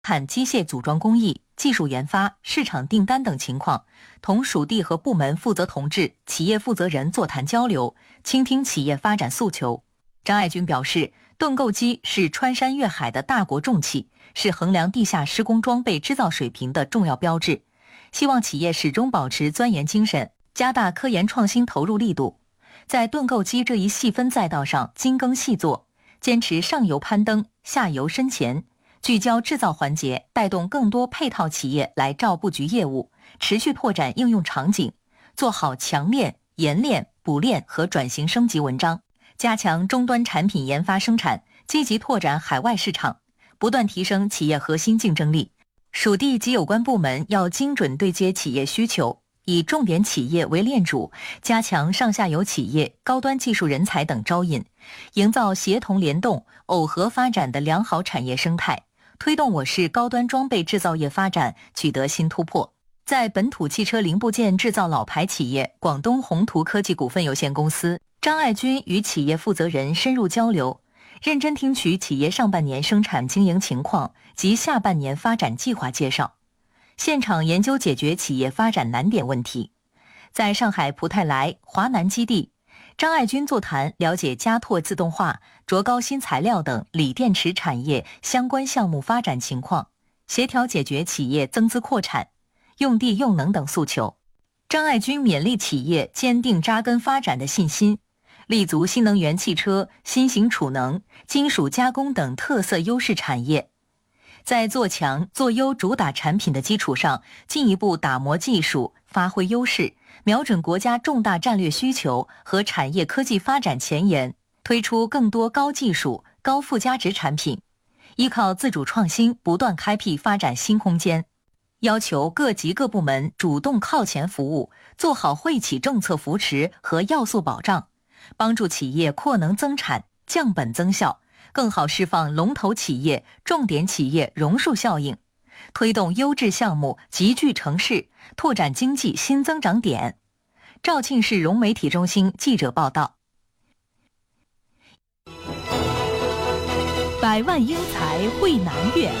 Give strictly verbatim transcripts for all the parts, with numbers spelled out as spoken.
看机械组装工艺、技术研发、市场订单等情况，同属地和部门负责同志、企业负责人座谈交流，倾听企业发展诉求。张爱军表示，盾构机是穿山越海的大国重器，是衡量地下施工装备制造水平的重要标志。希望企业始终保持钻研精神，加大科研创新投入力度，在盾构机这一细分赛道上精耕细作，坚持上游攀登、下游深潜，聚焦制造环节，带动更多配套企业来照布局业务，持续拓展应用场景，做好强链、研链、补链和转型升级文章，加强终端产品研发生产，积极拓展海外市场，不断提升企业核心竞争力。属地及有关部门要精准对接企业需求，以重点企业为链主，加强上下游企业、高端技术人才等招引，营造协同联动、耦合发展的良好产业生态，推动我市高端装备制造业发展取得新突破。在本土汽车零部件制造老牌企业广东宏图科技股份有限公司，张爱军与企业负责人深入交流，认真听取企业上半年生产经营情况及下半年发展计划介绍，现场研究解决企业发展难点问题。在上海蒲泰来、华南基地，张爱军座谈了解嘉拓自动化、卓高新材料等锂电池产业相关项目发展情况，协调解决企业增资扩产、用地用能等诉求。张爱军勉励企业坚定扎根发展的信心，立足新能源汽车、新型储能、金属加工等特色优势产业，在做强做优主打产品的基础上，进一步打磨技术，发挥优势，瞄准国家重大战略需求和产业科技发展前沿，推出更多高技术、高附加值产品，依靠自主创新，不断开辟发展新空间。要求各级各部门主动靠前服务，做好惠企政策扶持和要素保障，帮助企业扩能增产、降本增效，更好释放龙头企业、重点企业榕树效应，推动优质项目集聚城市，拓展经济新增长点。肇庆市融媒体中心记者报道。 百万英才汇南苑。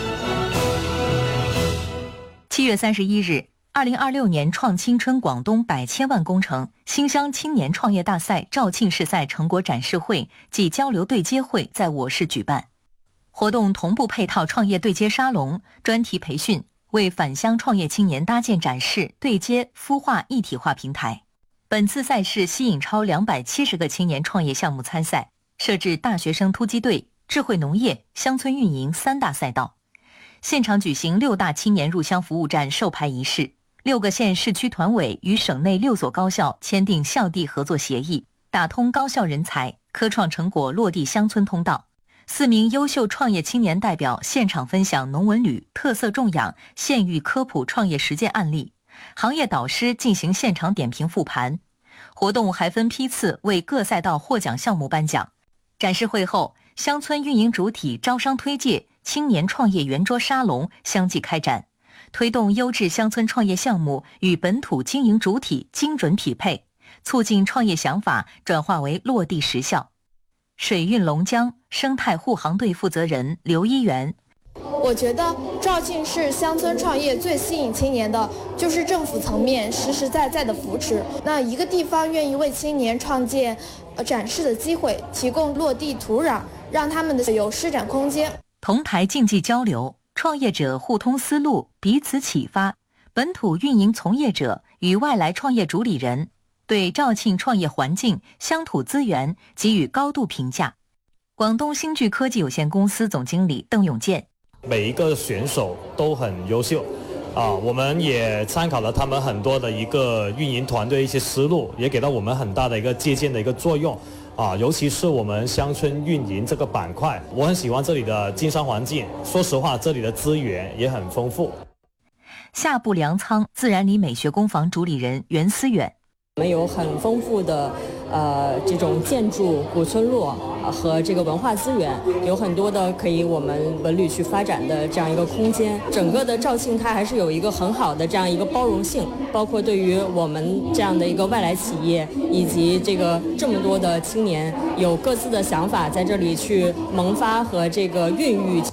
七月三十一日，二零二六年创青春广东百千万工程新乡青年创业大赛肇庆市赛成果展示会暨交流对接会在我市举办。活动同步配套创业对接沙龙、专题培训，为返乡创业青年搭建展示、对接、孵化一体化平台。本次赛事吸引超两百七十个青年创业项目参赛，设置大学生突击队、智慧农业、乡村运营三大赛道。现场举行六大青年入乡服务站授牌仪式，六个县市区团委与省内六所高校签订校地合作协议，打通高校人才、科创成果落地乡村通道。四名优秀创业青年代表现场分享农文旅、特色种养、县域科普创业实践案例，行业导师进行现场点评复盘。活动还分批次为各赛道获奖项目颁奖。展示会后，乡村运营主体招商推介、青年创业圆桌沙龙相继开展，推动优质乡村创业项目与本土经营主体精准匹配，促进创业想法转化为落地实效。水运龙江生态护航队负责人刘一元， 我觉得肇庆市乡村创业最吸引青年的就是政府层面实实在在的扶持。那一个地方愿意为青年创建呃展示的机会，提供落地土壤，让他们的有施展空间。 同台竞技交流，创业者互通思路，彼此启发。本土运营从业者与外来创业主理人对肇庆创业环境、乡土资源给予高度评价。广东新巨科技有限公司总经理邓永健， 每一个选手都很优秀啊，我们也参考了他们很多的一个运营团队一些思路，也给到我们很大的一个借鉴的一个作用啊，尤其是我们乡村运营这个板块，我很喜欢这里的经商环境，说实话这里的资源也很丰富。 下部粮仓自然里美学工坊主理人袁思远， 我们有很丰富的呃这种建筑古村落和这个文化资源，有很多的可以我们文旅去发展的这样一个空间。整个的肇庆它还是有一个很好的这样一个包容性，包括对于我们这样的一个外来企业以及这个这么多的青年有各自的想法在这里去萌发和这个孕育。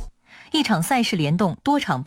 一场赛事联动多场